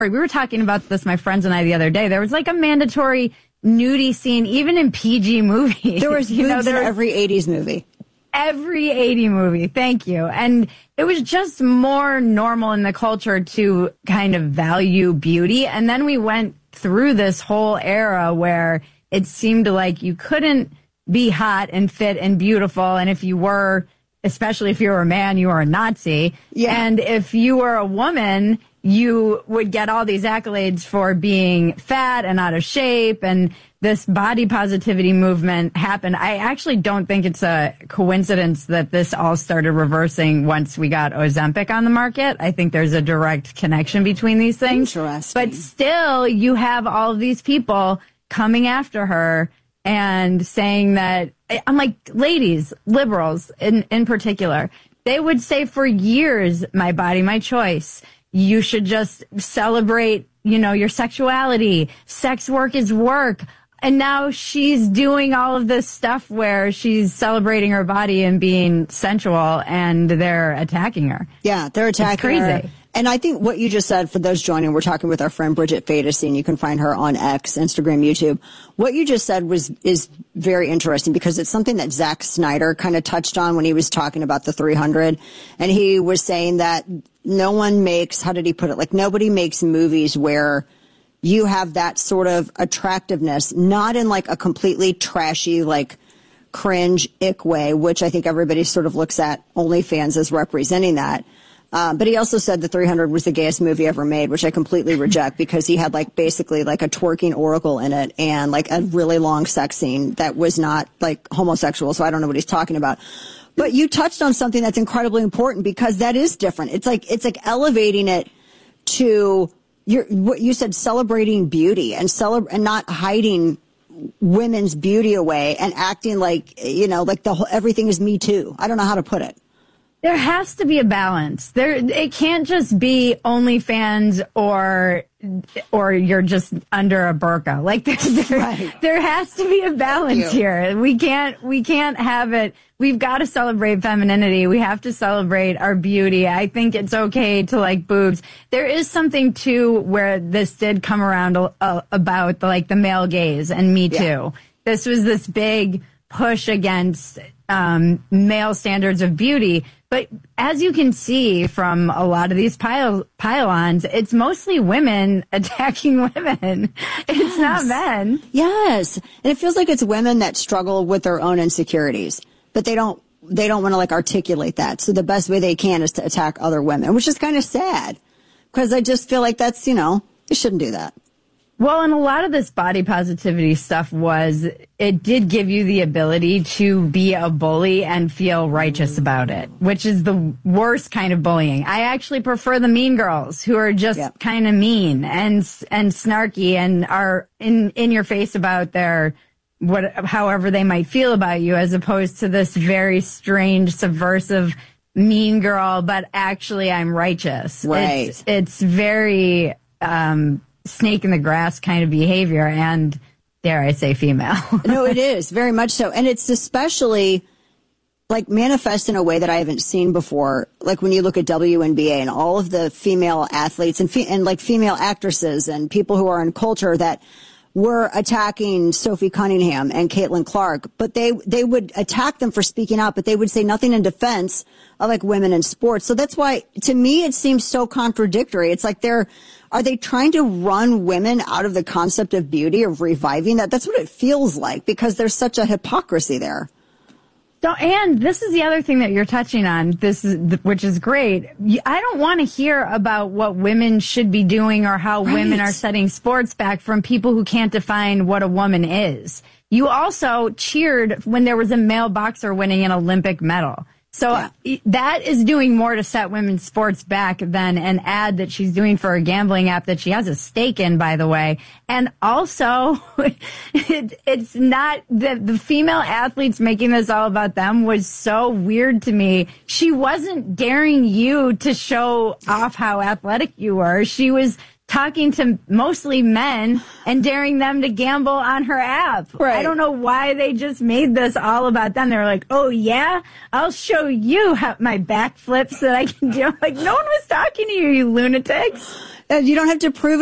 We were talking about this, my friends and I, the other day. There was like a mandatory nudie scene, even in PG movies. There was boobs in every 80s movie. Every 80 movie. Thank you. And it was just more normal in the culture to kind of value beauty. And then we went through this whole era where it seemed like you couldn't be hot and fit and beautiful. And if you were, especially if you were a man, you were a Nazi. Yeah. And if you were a woman, you would get all these accolades for being fat and out of shape, and this body positivity movement happened. I actually don't think it's a coincidence that this all started reversing once we got Ozempic on the market. I think there's a direct connection between these things. Interesting. But still, you have all of these people coming after her and saying that, I'm like, ladies, liberals in particular, they would say for years, my body, my choice. You should just celebrate, your sexuality. Sex work is work. And now she's doing all of this stuff where she's celebrating her body and being sensual, and they're attacking her. Yeah, they're attacking her. And I think what you just said, for those joining, we're talking with our friend Bridget Fadestein. You can find her on X, Instagram, YouTube. What you just said is very interesting, because it's something that Zack Snyder kind of touched on when he was talking about the 300. And he was saying that no one makes, how did he put it? Like, nobody makes movies where you have that sort of attractiveness, not in like a completely trashy, like cringe, ick way, which I think everybody sort of looks at OnlyFans as representing that. But he also said the 300 was the gayest movie ever made, which I completely reject, because he had like basically like a twerking oracle in it and like a really long sex scene that was not like homosexual. So I don't know what he's talking about. But you touched on something that's incredibly important, because that is different. It's like elevating it to what you said, celebrating beauty and not hiding women's beauty away and acting like, like everything is Me Too. I don't know how to put it. There has to be a balance. It can't just be OnlyFans or you're just under a burqa. Like there has to be a balance here. We can't have it. We've got to celebrate femininity. We have to celebrate our beauty. I think it's okay to like boobs. There is something too where this did come around about the male gaze and Me Too. Yeah. This was this big push against male standards of beauty. But as you can see from a lot of these pylons, it's mostly women attacking women. It's not men. Yes. And it feels like it's women that struggle with their own insecurities, but they don't want to like articulate that. So the best way they can is to attack other women, which is kind of sad, because I just feel like that's, you shouldn't do that. Well, and a lot of this body positivity stuff it did give you the ability to be a bully and feel righteous about it, which is the worst kind of bullying. I actually prefer the mean girls who are just kind of mean and snarky and are in your face about however they might feel about you, as opposed to this very strange, subversive mean girl, but actually I'm righteous. Right. It's very, snake in the grass kind of behavior, and dare I say female. No, it is very much so. And it's especially like manifest in a way that I haven't seen before. Like when you look at WNBA and all of the female athletes and like female actresses and people who are in culture that were attacking Sophie Cunningham and Caitlin Clark, but they would attack them for speaking out, but they would say nothing in defense of like women in sports. So that's why, to me, it seems so contradictory. It's like are they trying to run women out of the concept of beauty, of reviving that? That's what it feels like, because there's such a hypocrisy there. So, and this is the other thing that you're touching on, which is great. I don't want to hear about what women should be doing or how women are setting sports back from people who can't define what a woman is. You also cheered when there was a male boxer winning an Olympic medal. So that is doing more to set women's sports back than an ad that she's doing for a gambling app that she has a stake in, by the way. And also, it's not the female athletes making this all about them was so weird to me. She wasn't daring you to show off how athletic you were. She was talking to mostly men and daring them to gamble on her app. Right. I don't know why they just made this all about them. They were like, oh, yeah, I'll show you how my backflips that I can do. Like, no one was talking to you, you lunatics. You don't have to prove